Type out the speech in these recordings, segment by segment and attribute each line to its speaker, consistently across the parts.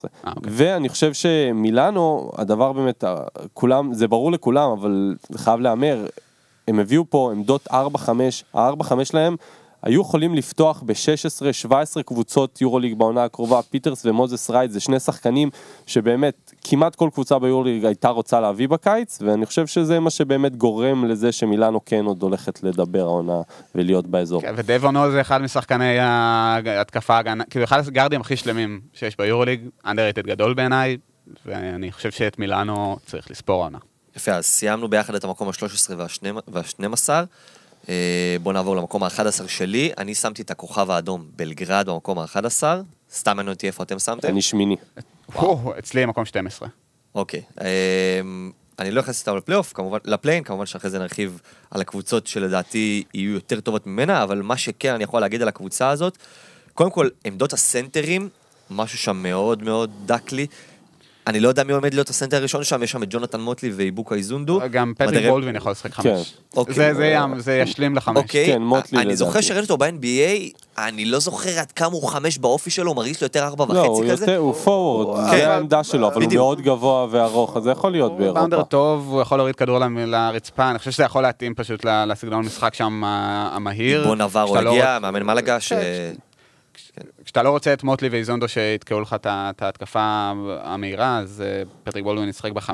Speaker 1: ואני חושב שמילאנו, הדבר באמת, כולם, זה ברור לכולם, אבל זה חייב לאמר, הם הביאו פה עמדות 4-5, ה-4-5 להם, היו יכולים לפתוח ב-16-17 קבוצות יורוליג בעונה הקרובה, פיטרס ומוזס רייט, זה שני שחקנים שבאמת כמעט כל קבוצה ביורוליג הייתה רוצה להביא בקיץ, ואני חושב שזה מה שבאמת גורם לזה שמילאנו כן עוד הולכת לדבר העונה ולהיות באזור.
Speaker 2: כן, ודייבון זה אחד משחקני ההתקפה, כאילו אחד הגארדים הכי שלמים שיש ביורוליג, underrated גדול בעיניי, ואני חושב שאת מילאנו צריך לספור עונה.
Speaker 3: יפה, אז סיימנו ביחד את המקום ה-13 וה-12, בוא נעבור למקום ה-11 שלי, אני שמתי את הכוכב האדום בלגרד במקום ה-11, סתם אני אותי איפה אתם שמתם?
Speaker 1: אני שמיני.
Speaker 2: אצלי מקום 12.
Speaker 3: אוקיי, אני לא אכנס איתם לפליין, כמובן שאחרי זה נרחיב על הקבוצות שלדעתי יהיו יותר טובות ממנה, אבל מה שכן אני יכול להגיד על הקבוצה הזאת, קודם כל עמדות הסנטרים, משהו שם מאוד מאוד דק לי, אני לא יודע מי עומד להיות הסנטר הראשון שם, יש שם את ג'ונתן מוטלי ואיבוקה איזונדו.
Speaker 2: גם פטריק בולדווין יכול לשחק 5. זה ישלים ל5.
Speaker 3: אוקיי, אני זוכר שראיתי אותו ב-NBA, אני לא זוכר עד כמה הוא 5 באופי שלו, הוא מרגיש לו יותר 4.5 כזה.
Speaker 1: לא, הוא פורוורד, זה העמדה שלו, אבל הוא מאוד גבוה וארוך, אז זה יכול להיות באירופה.
Speaker 2: באונדר טוב, הוא יכול להוריד כדור לרצפה, אני חושב שזה יכול להתאים פשוט לסגנון משחק שם המהיר.
Speaker 3: בוא נעבור, הוא הגיע, מאמן מלגה
Speaker 2: כשאתה לא רוצה את מוטלי ואיזונדו שיתקעו לך את ההתקפה המהירה, אז פטריק בולדווין ישחק ב5,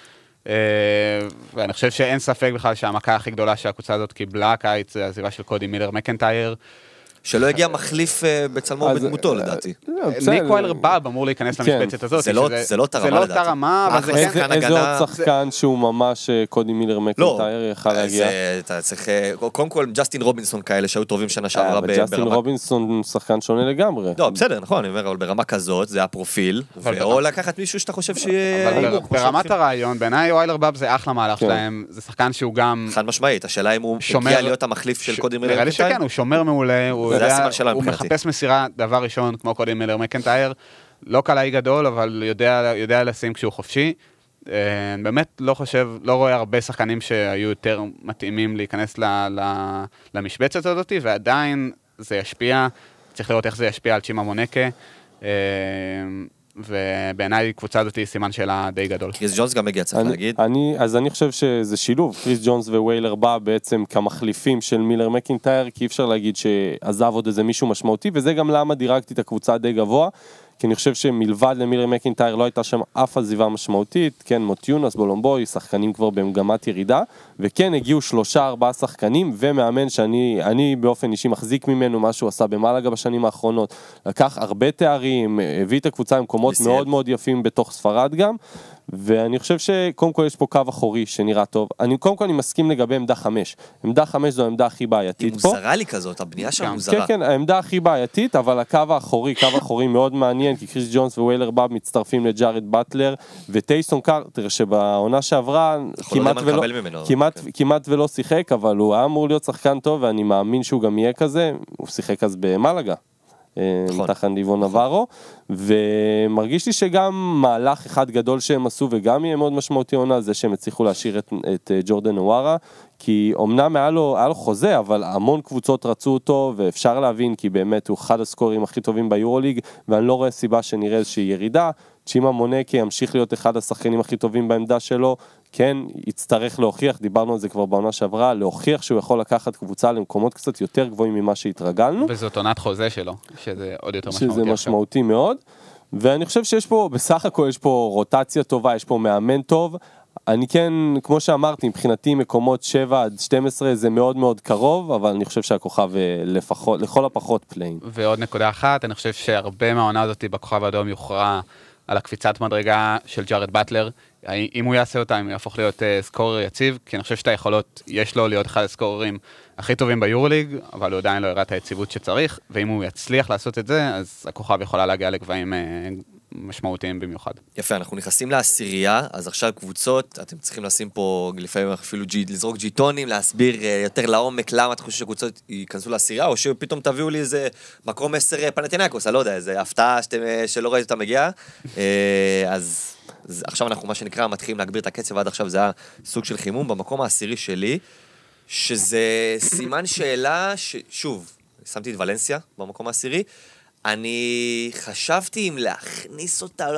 Speaker 2: ואני חושב שאין ספק בכלל שהמכה הכי גדולה שהקבוצה הזאת קיבלה קיץ, זה העזיבה של קודי מילר מקנטייר,
Speaker 3: שלא הגיע מחליף בצלמו בדמותו לדעתי.
Speaker 2: ניק וויילר בב אמור להיכנס למשבצת הזאת.
Speaker 3: זה לא תרמה לדעתי.
Speaker 1: איזה עוד שחקן שהוא ממש קודי מילר מקנטייר יכל להגיע?
Speaker 3: אתה צריך, קודם כל ג'סטין רובינסון כאלה שהיו טובים שנה שעברה.
Speaker 1: ג'סטין רובינסון שחקן שונה לגמרי.
Speaker 3: לא, בסדר, נכון, אני אומר, אבל ברמה כזאת, זה הפרופיל, או לקחת מישהו שאתה חושב שיהיה...
Speaker 2: ברמת הרעיון, בעיניי וויילר בב זה אחלה מהלך שלהם, זה שחקן שהוא גם...
Speaker 3: חד משמעית, השאלה אם הוא הגיע להיות המחליף של קודי מילר
Speaker 2: מקנטייר. נראה לי שכן, הוא שומר מעולה, הוא מחפש מסירה דבר ראשון, כמו קודי מילר מקנטייר, לא קלעי גדול, אבל יודע לשים כשהוא חופשי. באמת לא רואה הרבה שחקנים שהיו יותר מתאימים להיכנס למשבצת הזאת, ועדיין זה ישפיע, צריך לראות איך זה ישפיע על צ'ימה מונקה, ובעיניי קבוצה הזאת היא סימן שאלה די גדול.
Speaker 3: קריס ג'ונס גם הגיע, צריך להגיד.
Speaker 1: אז אני חושב שזה שילוב, קריס ג'ונס וויילר בא בעצם כמחליפים של מילר מקינטייר, כי אי אפשר להגיד שעזב עוד איזה מישהו משמעותי, וזה גם למה דירגתי את הקבוצה די גבוה, כי אני חושב שמלבד למילר מקינטייר לא הייתה שם אף עזיבה משמעותית, כן, מוטיונס, בולומבוי, שחקנים כבר במגמת ירידה, וכן הגיעו 3-4 שחקנים, ומאמן שאני באופן אישי מחזיק ממנו מה שהוא עשה במלגה בשנים האחרונות, לקח הרבה תארים, הביא את הקבוצה למקומות מאוד מאוד יפים בתוך ספרד גם, ואני חושב שקודם כל יש פה קו אחורי שנראה טוב. קודם כל אני מסכים לגבי עמדה 5. עמדה 5 זו העמדה הכי בעייתית פה.
Speaker 3: היא מוזרה לי כזאת, הבנייה שם מוזרה.
Speaker 1: כן, כן, העמדה הכי בעייתית, אבל הקו האחורי מאוד מעניין, כי קריס ג'ונס וויילר בב מצטרפים לג'ארד באטלר, וטייסון קארטר שבעונה שעברה כמעט ולא שיחק, אבל הוא היה אמור להיות שחקן טוב, ואני מאמין שהוא גם יהיה כזה, הוא שיחק אז במלגה. תחת דיוון נברו, ומרגיש לי שגם מהלך אחד גדול שהם עשו, וגם יהיה מאוד משמעותי עונה, זה שהם הצליחו להשאיר את ג'ורדן אווארה, כי אמנם היה לו חוזה, אבל המון קבוצות רצו אותו, ואפשר להבין, כי באמת הוא אחד הסקורים הכי טובים ביורוליג, ואני לא רואה סיבה שנראה איזושהי ירידה, צ'ימה מונקה ימשיך להיות אחד השחקנים הכי טובים בעמדה שלו, כן, יצטרך להוכיח, דיברנו על זה כבר בעונה שעברה, להוכיח שהוא יכול לקחת קבוצה למקומות קצת יותר גבוהים ממה שהתרגלנו.
Speaker 2: וזאת עונת חוזה שלו, שזה עוד יותר משמעותי.
Speaker 1: שזה משמעותי מאוד, ואני חושב שיש פה, בסך הכל יש פה רוטציה טובה, יש פה מאמן טוב, אני כן, כמו שאמרתי, מבחינתי מקומות 7-12 זה מאוד מאוד קרוב, אבל אני חושב שהכוכב לפחות, לכל הפחות פליין.
Speaker 2: ועוד נקודה אחת, אני חושב שהרבה מהעונה הזאת בכוכב האדום יוכרע על הקפיצת מדרגה של ג'ארד באטלר, אם הוא יעשה אותה, אם הוא יהפוך להיות סקורר יציב, כי אני חושב שאת היכולות, יש לו להיות אחד הסקוררים הכי טובים ביורוליג, אבל הוא עדיין לא הראה את היציבות שצריך, ואם הוא יצליח לעשות את זה, אז הכוכב יכולה להגיע לגבהים משמעותיים במיוחד.
Speaker 3: יפה, אנחנו נכנסים לעשירייה, אז עכשיו קבוצות, אתם צריכים לשים פה, לפעמים אפילו לזרוק ג'יטונים, להסביר יותר לעומק למה אתם חושבים שקבוצות ייכנסו לעשירייה, או שפתאום תביאו לי איזה מקום 10 פנתינאיקוס, אני לא יודע, איזה הפתעה שלא ראיתי אותה מגיעה, אז עכשיו אנחנו מה שנקרא מתחילים להגביר את הקצב, ועד עכשיו זה היה סוג של חימום, במקום העשירי שלי, שזה סימן שאלה ששוב, שמתי את ולנסיה במקום העשירי, אני חשבתי אם להכניס אותה,